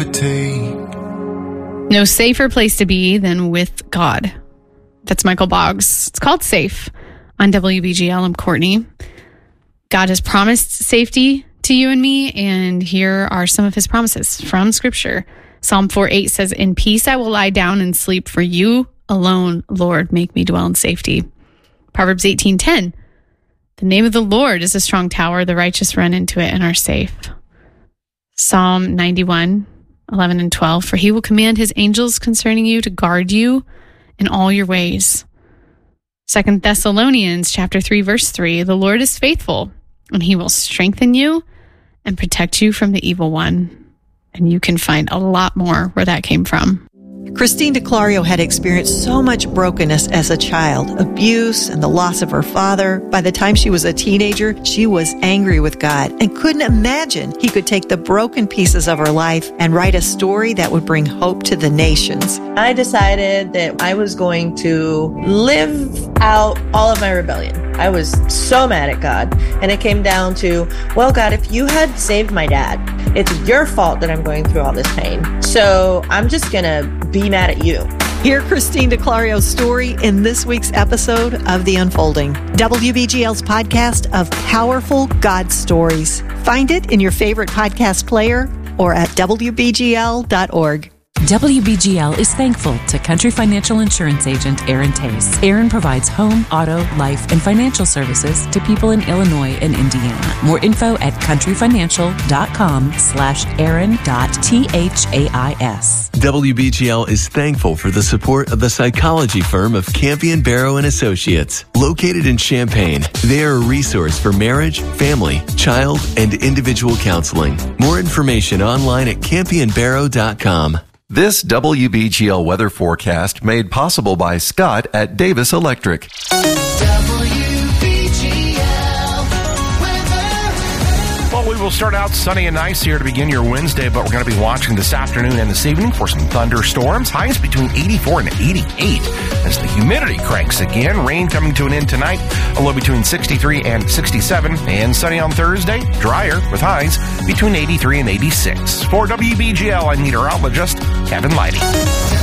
No safer place to be than with God. That's Michael Boggs. It's called Safe on WBGL. I'm Courtney. God has promised safety to you and me, and here are some of his promises from Scripture. Psalm 4:8 says, "In peace I will lie down and sleep, for you alone, Lord, make me dwell in safety." Proverbs 18:10, "The name of the Lord is a strong tower. The righteous run into it and are safe." Psalm 91:11 and 12, "For he will command his angels concerning you to guard you in all your ways." 2 Thessalonians chapter 3, verse 3, "The Lord is faithful, and he will strengthen you and protect you from the evil one." And you can find a lot more where that came from. Christine DeClario had experienced so much brokenness as a child, abuse and the loss of her father. By the time she was a teenager, she was angry with God and couldn't imagine he could take the broken pieces of her life and write a story that would bring hope to the nations. I decided that I was going to live out all of my rebellion. I was so mad at God, and it came down to, well, God, if you had saved my dad, it's your fault that I'm going through all this pain. So I'm just going to be mad at you. Hear Christine DeClario's story in this week's episode of The Unfolding, WBGL's podcast of powerful God stories. Find it in your favorite podcast player or at WBGL.org. WBGL is thankful to Country Financial Insurance Agent Aaron Tace. Aaron provides home, auto, life, and financial services to people in Illinois and Indiana. More info at countryfinancial.com/Aaron.THAIS. WBGL is thankful for the support of the psychology firm of Campion Barrow and Associates, located in Champaign. They are a resource for marriage, family, child, and individual counseling. More information online at campionbarrow.com. This WBGL weather forecast made possible by Scott at Davis Electric. Well, we will start out sunny and nice here to begin your Wednesday, but we're going to be watching this afternoon and this evening for some thunderstorms. Highs between 84 and 88 as the humidity cranks again. Rain coming to an end tonight, a low between 63 and 67. And sunny on Thursday, drier with highs between 83 and 86. For WBGL, I'm meteorologist Kevin Leidy.